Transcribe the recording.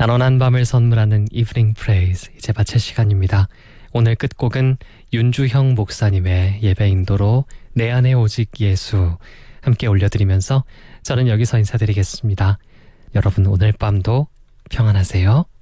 나른한 밤을 선물하는 이브닝 프레이즈, 이제 마칠 시간입니다. 오늘 끝곡은 윤주형 목사님의 예배 인도로 내 안에 오직 예수 함께 올려드리면서 저는 여기서 인사드리겠습니다. 여러분 오늘 밤도 평안하세요.